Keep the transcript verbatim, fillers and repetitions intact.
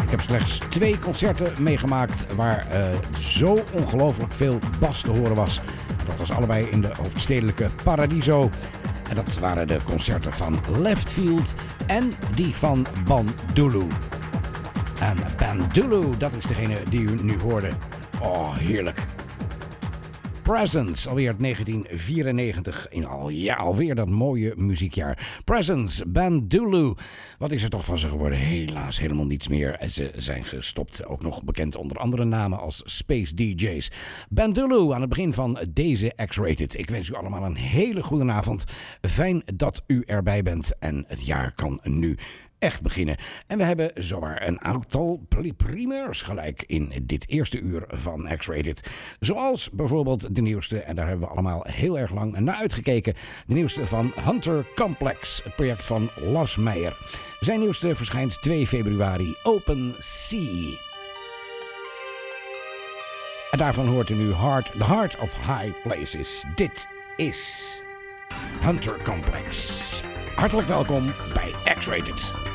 Ik heb slechts twee concerten meegemaakt waar uh, zo ongelooflijk veel bas te horen was. Dat was allebei in de hoofdstedelijke Paradiso. En dat waren de concerten van Leftfield en die van Bandulu. En Bandulu, dat is degene die u nu hoorde. Oh, heerlijk. Presence, alweer negentien vierennegentig. In al, ja, alweer dat mooie muziekjaar. Presence, Bandulu. Wat is er toch van ze geworden? Helaas helemaal niets meer. Ze zijn gestopt. Ook nog bekend onder andere namen als Space D J's. Bandulu aan het begin van deze X-Rated. Ik wens u allemaal een hele goede avond. Fijn dat u erbij bent. En het jaar kan nu echt beginnen. En we hebben zowaar een aantal primeurs gelijk in dit eerste uur van X-Rated. Zoals bijvoorbeeld de nieuwste, en daar hebben we allemaal heel erg lang naar uitgekeken. De nieuwste van Hunter Complex, het project van Lars Meijer. Zijn nieuwste verschijnt twee februari, Open Sea. En daarvan hoort u nu Heart, The Heart of High Places. Dit is Hunter Complex. Hartelijk welkom bij X-Rated.